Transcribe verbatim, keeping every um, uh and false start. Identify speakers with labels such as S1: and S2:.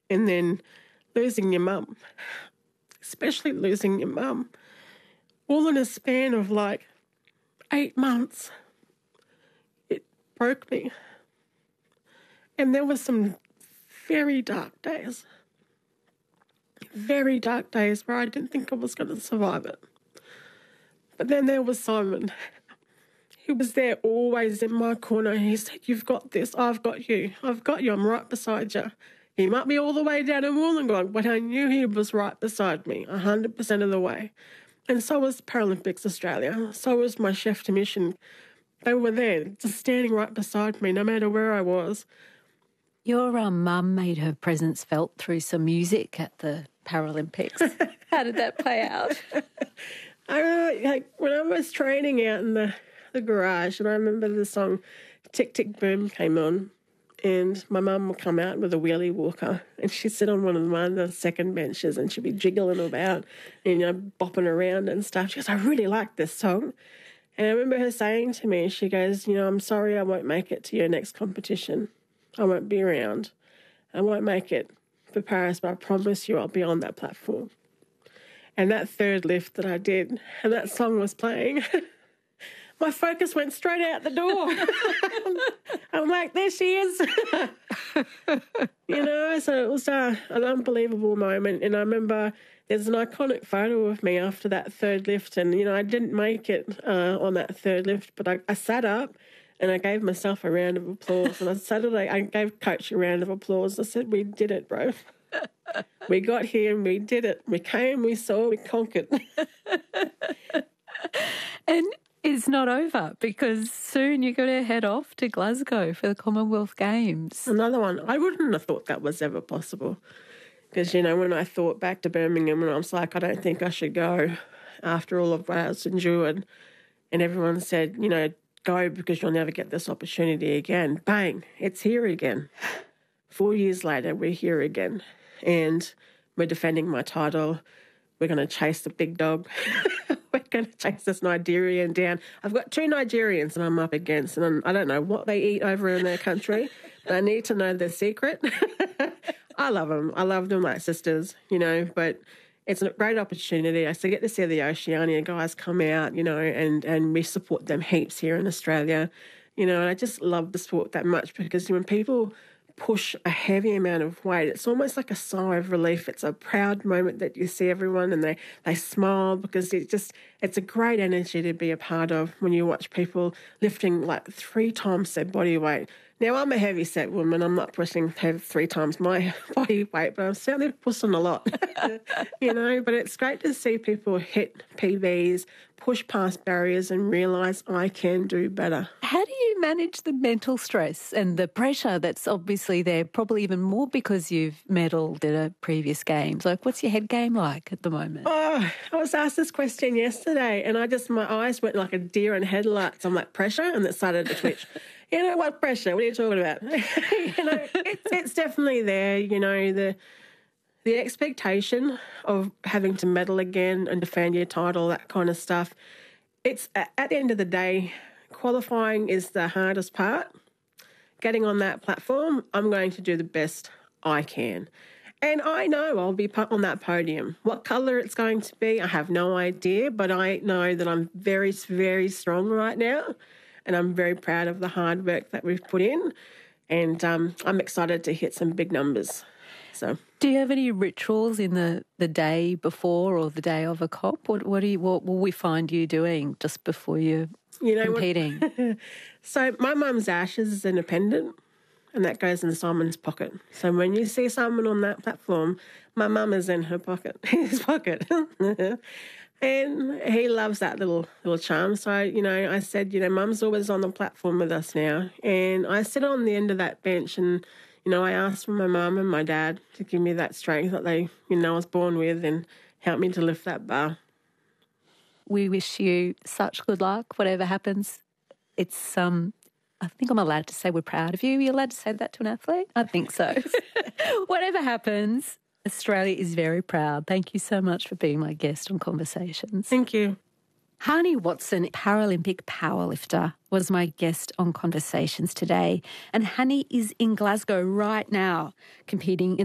S1: And then losing your mum, especially losing your mum, all in a span of like eight months, it broke me. And there were some very dark days, very dark days where I didn't think I was going to survive it. But then there was Simon. He was there always in my corner. He said, "You've got this. I've got you. I've got you. I'm right beside you." He might be all the way down in Wollongong, but I knew he was right beside me one hundred percent of the way. And so was Paralympics Australia. So was my chef de mission. They were there, just standing right beside me, no matter where I was.
S2: Your um, mum made her presence felt through some music at the Paralympics. How did that play out?
S1: I remember, like, when I was training out in the, the garage, and I remember the song Tick Tick Boom came on, and my mum would come out with a wheelie walker, and she'd sit on one of the, one of the second benches, and she'd be jiggling about and, you know, bopping around and stuff. She goes, "I really like this song." And I remember her saying to me, she goes, "You know, I'm sorry I won't make it to your next competition. I won't be around. I won't make it for Paris, but I promise you I'll be on that platform." And that third lift that I did, and that song was playing, my focus went straight out the door. I'm like, there she is. You know, so it was uh, an unbelievable moment. And I remember there's an iconic photo of me after that third lift. And, you know, I didn't make it uh, on that third lift, but I, I sat up and I gave myself a round of applause. And I Saturday, I gave Coach a round of applause. I said, "We did it, bro. We got here and we did it. We came, we saw, we conquered."
S2: And it's not over, because soon you're going to head off to Glasgow for the Commonwealth Games.
S1: Another one. I wouldn't have thought that was ever possible. Because, you know, when I thought back to Birmingham, and I was like, I don't think I should go after all of what I was endured. And everyone said, you know, go because you'll never get this opportunity again. Bang, it's here again. Four years later, we're here again. And we're defending my title. We're going to chase the big dog. We're going to chase this Nigerian down. I've got two Nigerians that I'm up against, and I'm, I don't know what they eat over in their country, but I need to know their secret. I love them. I love them like sisters, you know, but it's a great opportunity. I still get to see the Oceania guys come out, you know, and, and we support them heaps here in Australia, you know, and I just love the sport that much, because when people push a heavy amount of weight, it's almost like a sigh of relief. It's a proud moment that you see everyone and they, they smile, because it just, it's a great energy to be a part of when you watch people lifting like three times their body weight. Now, I'm a heavy-set woman. I'm not pushing three times my body weight, but I'm certainly pushing a lot, you know. But it's great to see people hit P Bs, push past barriers and realise I can do better.
S2: How do you manage the mental stress and the pressure that's obviously there, probably even more because you've medalled at a previous games? Like, what's your head game like at the moment?
S1: Oh, I was asked this question yesterday, and I just, my eyes went like a deer in headlights. I'm like, pressure? And it started to twitch. You know, what pressure? What are you talking about? you know, it's, it's definitely there, you know, the the expectation of having to medal again and defend your title, that kind of stuff. It's, at the end of the day, qualifying is the hardest part. Getting on that platform, I'm going to do the best I can. And I know I'll be on that podium. What colour it's going to be, I have no idea, but I know that I'm very, very strong right now. And I'm very proud of the hard work that we've put in. And um, I'm excited to hit some big numbers. So,
S2: do you have any rituals in the, the day before or the day of a comp? What, what, do you, what will we find you doing just before you're you know, competing?
S1: What, so my mum's ashes is independent, and that goes in Simon's pocket. So when you see Simon on that platform, my mum is in her pocket, his pocket. And he loves that little little charm. So, you know, I said, you know, Mum's always on the platform with us now. And I sit on the end of that bench and, you know, I asked for my mum and my dad to give me that strength that they, you know, I was born with and help me to lift that bar.
S2: We wish you such good luck, whatever happens. It's, um, I think I'm allowed to say we're proud of you. Are you allowed to say that to an athlete? I think so. Whatever happens, Australia is very proud. Thank you so much for being my guest on Conversations.
S1: Thank you.
S2: Hani Watson, Paralympic powerlifter, was my guest on Conversations today. And Hani is in Glasgow right now, competing in